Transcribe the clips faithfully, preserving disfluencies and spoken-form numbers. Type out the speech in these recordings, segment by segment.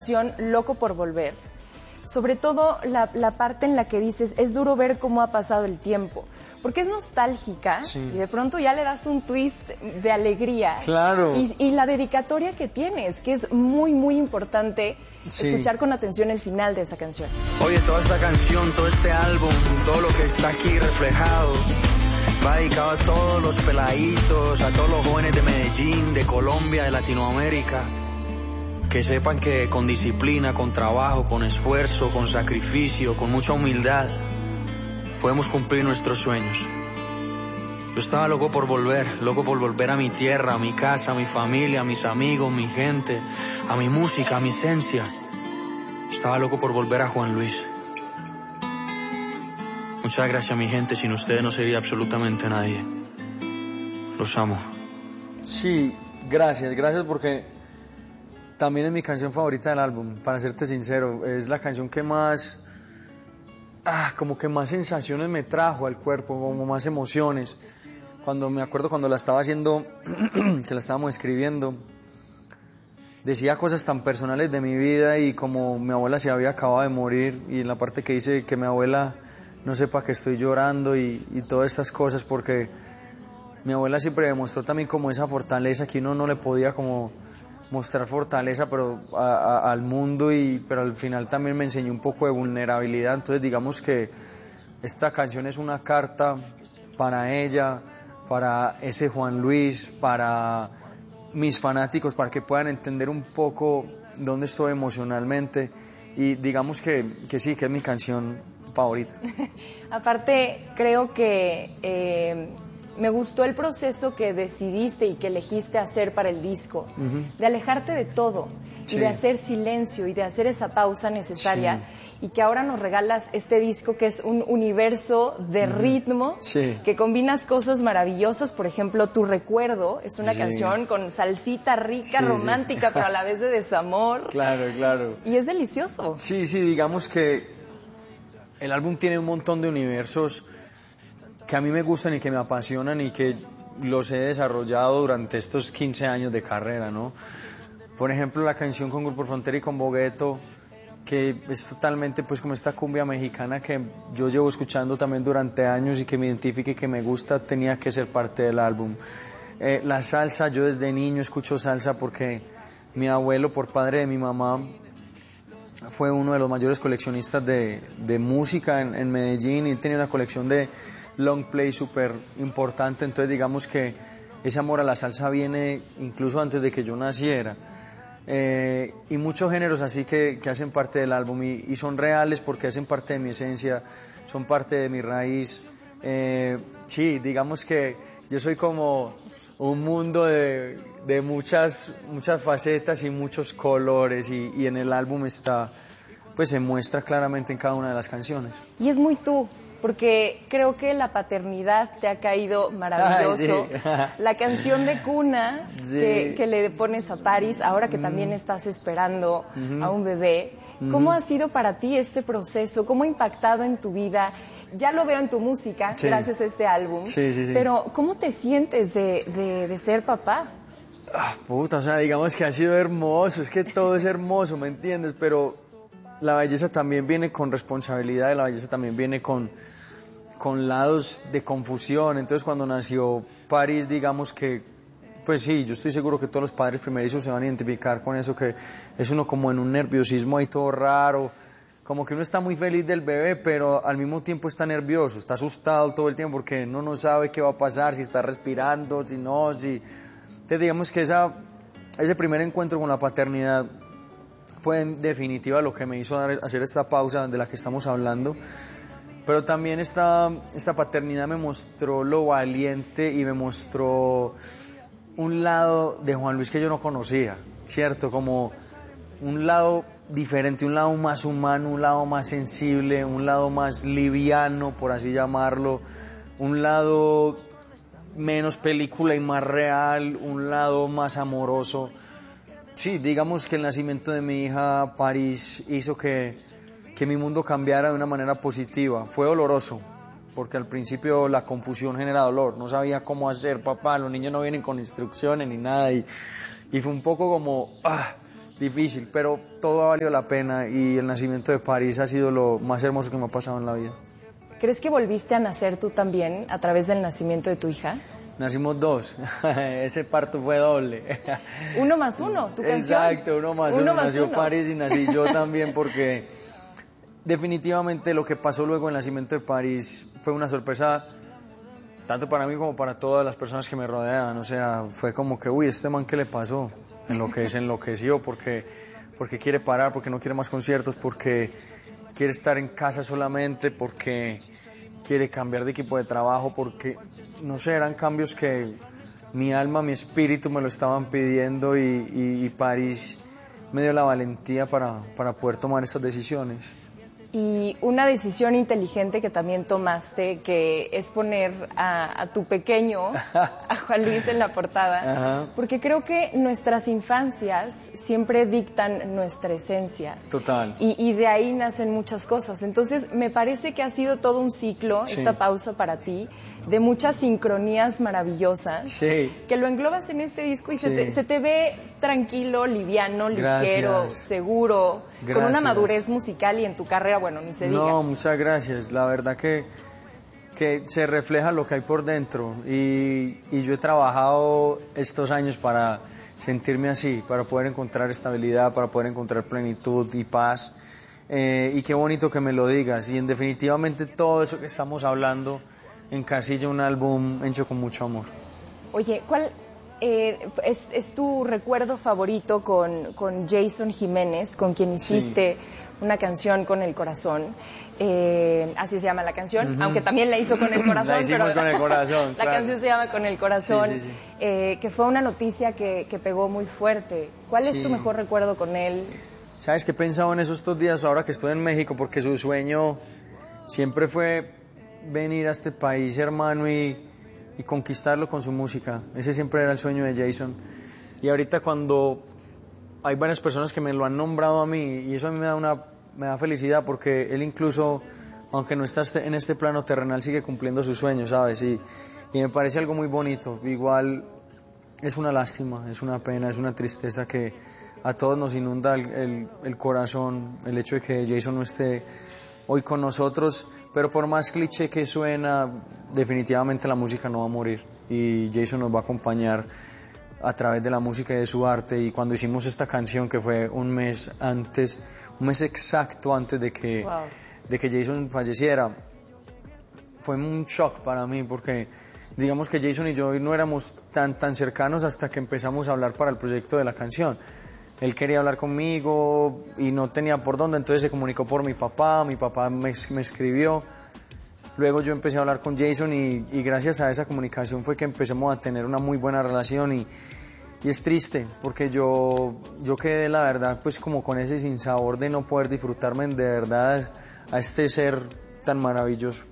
Loco por volver, sobre todo la, la parte en la que dices, es duro ver cómo ha pasado el tiempo, porque es nostálgica, sí, y de pronto ya le das un twist de alegría. Claro. Y, y la dedicatoria que tienes, que es muy, muy importante, sí, escuchar con atención el final de esa canción. Oye, toda esta canción, todo este álbum, todo lo que está aquí reflejado, va dedicado a todos los peladitos, a todos los jóvenes de Medellín, de Colombia, de Latinoamérica. Que sepan que con disciplina, con trabajo, con esfuerzo, con sacrificio, con mucha humildad, podemos cumplir nuestros sueños. Yo estaba loco por volver, loco por volver a mi tierra, a mi casa, a mi familia, a mis amigos, mi gente, a mi música, a mi esencia. Estaba loco por volver a Juan Luis. Muchas gracias, mi gente, sin ustedes no sería absolutamente nadie. Los amo. Sí, gracias, gracias porque... también es mi canción favorita del álbum, para serte sincero. Es la canción que más, ah, como que más sensaciones me trajo al cuerpo, como más emociones. Cuando me acuerdo cuando la estaba haciendo, que la estábamos escribiendo, decía cosas tan personales de mi vida y como mi abuela se había acabado de morir, y en la parte que dice que mi abuela no sepa que estoy llorando y, y todas estas cosas, porque mi abuela siempre demostró también como esa fortaleza que uno no le podía como mostrar fortaleza pero a, a, al mundo, y pero al final también me enseñó un poco de vulnerabilidad. Entonces digamos que esta canción es una carta para ella, para ese Juan Luis, para mis fanáticos, para que puedan entender un poco dónde estoy emocionalmente, y digamos que, que sí, que es mi canción favorita. Aparte creo que eh... me gustó el proceso que decidiste y que elegiste hacer para el disco, uh-huh, de alejarte de todo, sí, y de hacer silencio y de hacer esa pausa necesaria, sí, y que ahora nos regalas este disco que es un universo de uh-huh ritmo, sí, que combinas cosas maravillosas. Por ejemplo, Tu Recuerdo es una, sí, canción con salsita rica, sí, romántica, sí, pero a la vez de desamor. Claro, claro. Y es delicioso. Sí, sí, digamos que el álbum tiene un montón de universos que a mí me gustan y que me apasionan y que los he desarrollado durante estos quince años de carrera, ¿no? Por ejemplo, la canción con Grupo Frontera y con Bogueto, que es totalmente pues como esta cumbia mexicana que yo llevo escuchando también durante años y que me identifica y que me gusta, tenía que ser parte del álbum. Eh, la salsa, yo desde niño escucho salsa porque mi abuelo, por padre de mi mamá, fue uno de los mayores coleccionistas de, de música en, en Medellín, y tenía una colección de long play súper importante. Entonces digamos que ese amor a la salsa viene incluso antes de que yo naciera, eh, y muchos géneros así que, que hacen parte del álbum y, y son reales porque hacen parte de mi esencia, son parte de mi raíz. Eh, sí, digamos que yo soy como un mundo de, de muchas, muchas facetas y muchos colores, y, y en el álbum está, pues se muestra claramente en cada una de las canciones. Y es muy tú, porque creo que la paternidad te ha caído maravilloso. Ay, sí. La canción de cuna, sí, que, que le pones a Paris, ahora que mm. también estás esperando mm-hmm. a un bebé. ¿Cómo mm-hmm. ha sido para ti este proceso? ¿Cómo ha impactado en tu vida? Ya lo veo en tu música, sí, gracias a este álbum. Sí, sí, sí. Pero, ¿cómo te sientes de, de, de ser papá? Ah, puta, o sea, digamos que ha sido hermoso, es que todo es hermoso, ¿me entiendes? Pero la belleza también viene con responsabilidad, y la belleza también viene con, con lados de confusión. Entonces cuando nació Paris, digamos que, pues sí, yo estoy seguro que todos los padres primerizos se van a identificar con eso, que es uno como en un nerviosismo ahí todo raro, como que uno está muy feliz del bebé, pero al mismo tiempo está nervioso, está asustado todo el tiempo porque uno no sabe qué va a pasar, si está respirando, si no, si... Entonces digamos que esa, ese primer encuentro con la paternidad fue en definitiva lo que me hizo dar, hacer esta pausa de la que estamos hablando. Pero también esta, esta paternidad me mostró lo valiente y me mostró un lado de Juan Luis que yo no conocía, ¿cierto? Como un lado diferente, un lado más humano, un lado más sensible, un lado más liviano, por así llamarlo, un lado menos película y más real, un lado más amoroso. Sí, digamos que el nacimiento de mi hija Paris hizo que, que mi mundo cambiara de una manera positiva. Fue doloroso, porque al principio la confusión genera dolor. No sabía cómo hacer, papá, los niños no vienen con instrucciones ni nada. Y, y fue un poco como, ah, difícil, pero todo ha valido la pena y el nacimiento de París ha sido lo más hermoso que me ha pasado en la vida. ¿Crees que volviste a nacer tú también a través del nacimiento de tu hija? Nacimos dos, ese parto fue doble. Uno más uno, tu canción. Exacto, uno más uno, uno más nació uno. París y nací yo también porque definitivamente lo que pasó luego en el nacimiento de París fue una sorpresa tanto para mí como para todas las personas que me rodean, o sea, fue como que, uy, este man, ¿qué le pasó? Enloque, se enloqueció porque, porque quiere parar, porque no quiere más conciertos, porque quiere estar en casa solamente, porque quiere cambiar de equipo de trabajo, porque, no sé, eran cambios que mi alma, mi espíritu me lo estaban pidiendo y, y, y París me dio la valentía para, para poder tomar estas decisiones. Y una decisión inteligente que también tomaste, que es poner a, a tu pequeño, a Juan Luis en la portada, Ajá. Porque creo que nuestras infancias siempre dictan nuestra esencia. Total. Y, y de ahí nacen muchas cosas. Entonces, me parece que ha sido todo un ciclo, Sí. esta pausa para ti, de muchas sincronías maravillosas, Sí. que lo englobas en este disco y Sí. se, te, se te ve tranquilo, liviano, ligero, Gracias. seguro, con Gracias. una madurez musical y en tu carrera, bueno, ni se diga. No, muchas gracias. La verdad que, que se refleja lo que hay por dentro y, y yo he trabajado estos años para sentirme así, para poder encontrar estabilidad, para poder encontrar plenitud y paz. Eh, y qué bonito que me lo digas. Y en definitivamente todo eso que estamos hablando encasilla un álbum hecho con mucho amor. Oye, ¿cuál eh, es, es tu recuerdo favorito con, con Jason Jiménez, con quien hiciste sí. una canción con el corazón? Eh, así se llama la canción, uh-huh. aunque también la hizo con el corazón. La hicimos pero con el corazón, La claro. canción se llama Con el corazón, sí, sí, sí. Eh, que fue una noticia que, que pegó muy fuerte. ¿Cuál es sí. tu mejor recuerdo con él? ¿Sabes qué he pensado en esos estos días ahora que estoy en México? Porque su sueño siempre fue venir a este país, hermano, y, y conquistarlo con su música. Ese siempre era el sueño de Jason. Y ahorita cuando hay varias personas que me lo han nombrado a mí, y eso a mí me da una me da felicidad porque él incluso, aunque no está en este plano terrenal, sigue cumpliendo sus sueños, ¿sabes? Y, y me parece algo muy bonito. Igual es una lástima, es una pena, es una tristeza que a todos nos inunda el, el, el corazón el hecho de que Jason no esté hoy con nosotros, pero por más cliché que suena, definitivamente la música no va a morir y Jason nos va a acompañar a través de la música y de su arte. Y cuando hicimos esta canción, que fue un mes antes, un mes exacto antes de que, wow. de que Jason falleciera, fue un shock para mí porque digamos que Jason y yo no éramos tan, tan cercanos hasta que empezamos a hablar para el proyecto de la canción. Él quería hablar conmigo y no tenía por dónde, entonces se comunicó por mi papá, mi papá me, me escribió. Luego yo empecé a hablar con Jason y, y gracias a esa comunicación fue que empezamos a tener una muy buena relación y, y es triste porque yo, yo quedé la verdad pues como con ese sinsabor de no poder disfrutarme de verdad a este ser tan maravilloso.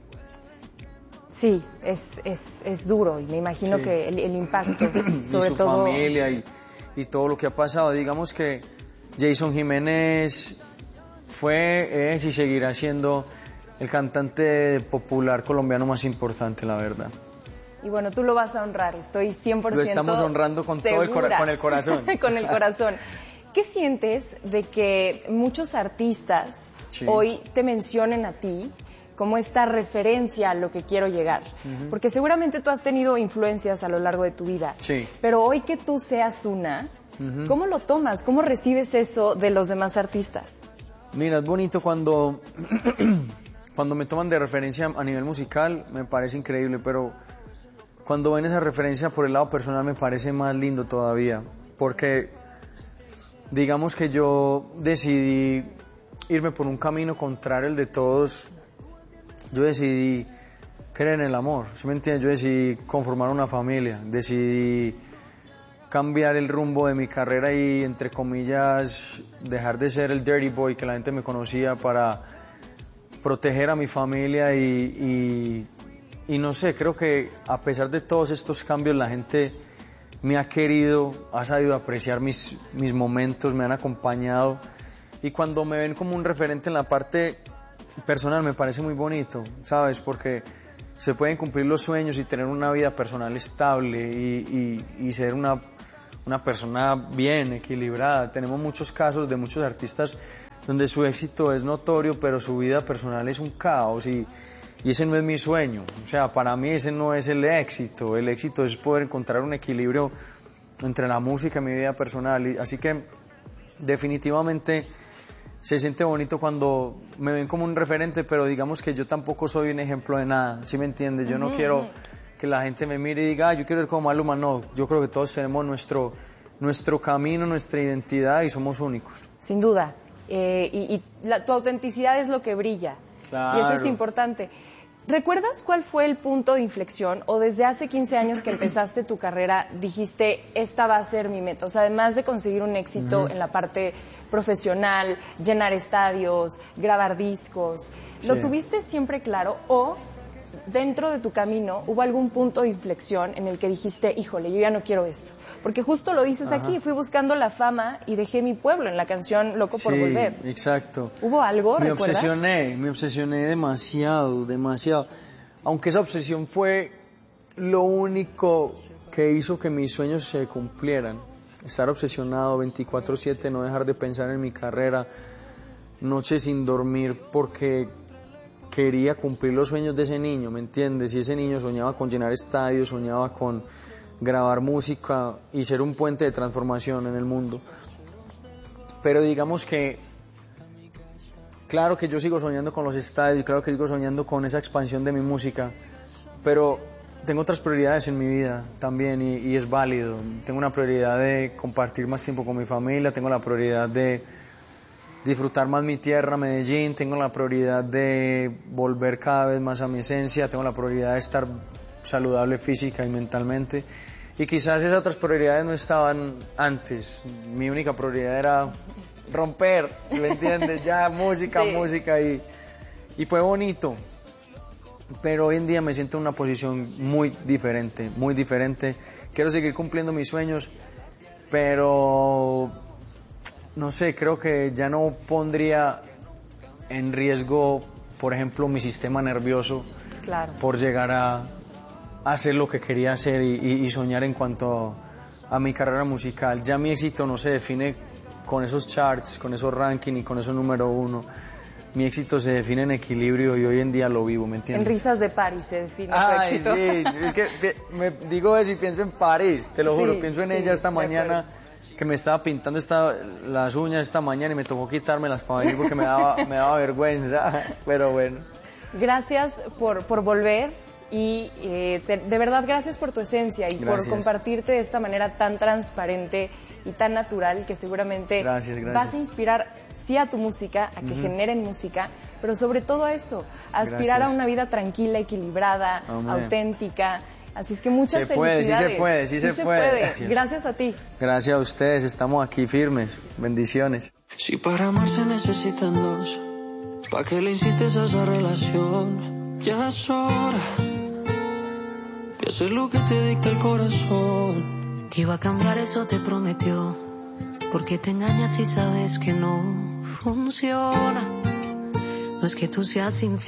Sí, es, es, es duro y me imagino sí. que el, el impacto sobre y su todo... familia y, y todo lo que ha pasado. Digamos que Jason Jiménez fue, es y seguirá siendo el cantante popular colombiano más importante, la verdad. Y bueno, tú lo vas a honrar, estoy cien por ciento Lo estamos honrando con segura. todo el, cora- con el corazón. Con el corazón. ¿Qué sientes de que muchos artistas sí. hoy te mencionen a ti como esta referencia a lo que quiero llegar? Uh-huh. Porque seguramente tú has tenido influencias a lo largo de tu vida. Sí. Pero hoy que tú seas una, uh-huh. ¿cómo lo tomas? ¿Cómo recibes eso de los demás artistas? Mira, es bonito cuando... Cuando me toman de referencia a nivel musical me parece increíble, pero cuando ven esa referencia por el lado personal me parece más lindo todavía, porque digamos que yo decidí irme por un camino contrario al de todos. Yo decidí creer en el amor, ¿sí me entiendes? Yo decidí conformar una familia, decidí cambiar el rumbo de mi carrera y, entre comillas, dejar de ser el dirty boy que la gente me conocía para proteger a mi familia y, y, y no sé, creo que a pesar de todos estos cambios la gente me ha querido, ha sabido apreciar mis, mis momentos, me han acompañado y cuando me ven como un referente en la parte personal me parece muy bonito, ¿sabes? Porque se pueden cumplir los sueños y tener una vida personal estable y, y, y ser una, una persona bien, equilibrada. Tenemos muchos casos de muchos artistas donde su éxito es notorio, pero su vida personal es un caos y, y ese no es mi sueño. O sea, para mí ese no es el éxito. El éxito es poder encontrar un equilibrio entre la música y mi vida personal. Y, así que definitivamente se siente bonito cuando me ven como un referente, pero digamos que yo tampoco soy un ejemplo de nada, ¿sí me entiendes? Yo no uh-huh. quiero que la gente me mire y diga, ah, yo quiero ser como Maluma. No, yo creo que todos tenemos nuestro, nuestro camino, nuestra identidad y somos únicos. Sin duda. Eh, y y la, tu autenticidad es lo que brilla. Claro. Y eso es importante. ¿Recuerdas cuál fue el punto de inflexión o desde hace quince años que empezaste tu carrera dijiste, esta va a ser mi meta? O sea, además de conseguir un éxito uh-huh. en la parte profesional, llenar estadios, grabar discos, sí. ¿lo tuviste siempre claro o dentro de tu camino hubo algún punto de inflexión en el que dijiste, híjole, yo ya no quiero esto? Porque justo lo dices Ajá. aquí, fui buscando la fama y dejé mi pueblo en la canción Loco por sí, Volver. Exacto. ¿Hubo algo, me recuerdas? obsesioné, me obsesioné demasiado, demasiado. Aunque esa obsesión fue lo único que hizo que mis sueños se cumplieran. Estar obsesionado veinticuatro siete, no dejar de pensar en mi carrera, noches sin dormir porque quería cumplir los sueños de ese niño, ¿me entiendes? Y ese niño soñaba con llenar estadios, soñaba con grabar música y ser un puente de transformación en el mundo. Pero digamos que, claro que yo sigo soñando con los estadios, claro que sigo soñando con esa expansión de mi música, pero tengo otras prioridades en mi vida también y, y es válido. Tengo una prioridad de compartir más tiempo con mi familia, tengo la prioridad de disfrutar más mi tierra, Medellín, tengo la prioridad de volver cada vez más a mi esencia, tengo la prioridad de estar saludable física y mentalmente, y quizás esas otras prioridades no estaban antes. Mi única prioridad era romper, ¿me entiendes? Ya música, sí. música, y, y fue bonito, pero hoy en día me siento en una posición muy diferente, muy diferente. Quiero seguir cumpliendo mis sueños, pero no sé, creo que ya no pondría en riesgo, por ejemplo, mi sistema nervioso claro. por llegar a, a hacer lo que quería hacer y, y, y soñar en cuanto a, a mi carrera musical. Ya mi éxito no se define con esos charts, con esos rankings y con esos número uno. Mi éxito se define en equilibrio y hoy en día lo vivo, ¿me entiendes? En Risas de París se define Ay, tu éxito. Sí, es que me digo eso y pienso en París, te lo juro, sí, pienso en sí, ella esta mañana, que me estaba pintando esta, las uñas esta mañana y me tocó quitármelas para venir porque me daba, me daba vergüenza, pero bueno. Gracias por, por volver y eh, te, de verdad gracias por tu esencia y gracias. Por compartirte de esta manera tan transparente y tan natural que seguramente gracias, gracias. vas a inspirar sí a tu música, a que uh-huh. generen música, pero sobre todo a eso, a aspirar gracias. A una vida tranquila, equilibrada, Amén. Auténtica. Así es que muchas se puede, felicidades. Sí se puede, sí, sí se, se puede. puede. Gracias. Gracias a ti. Gracias a ustedes, estamos aquí firmes. Bendiciones. Si para amar se necesitan dos, ¿pa' qué le insistes a esa relación? Ya es hora de hacer lo que te dicta el corazón. Que iba a cambiar, eso te prometió. Porque te engañas si sabes que no funciona. No es que tú seas infiel.